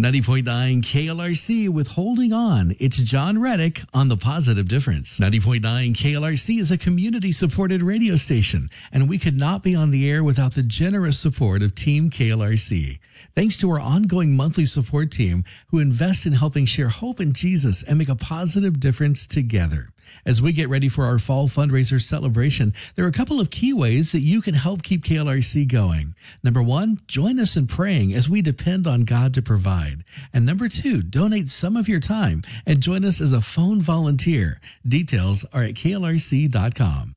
90.9 KLRC with Holding On. It's John Reddick on The Positive Difference. 90.9 KLRC is a community-supported radio station, and we could not be on the air without the generous support of Team KLRC. Thanks to our ongoing monthly support team who invests in helping share hope in Jesus and make a positive difference together. As we get ready for our fall fundraiser celebration, there are a couple of key ways that you can help keep KLRC going. Number one, join us in praying as we depend on God to provide. And number two, donate some of your time and join us as a phone volunteer. Details are at klrc.com.